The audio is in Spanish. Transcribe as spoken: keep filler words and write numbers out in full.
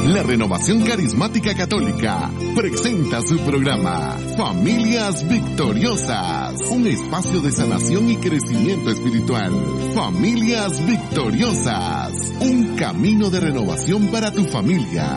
La Renovación Carismática Católica presenta su programa Familias Victoriosas, un espacio de sanación y crecimiento espiritual. Familias Victoriosas, un camino de renovación para tu familia.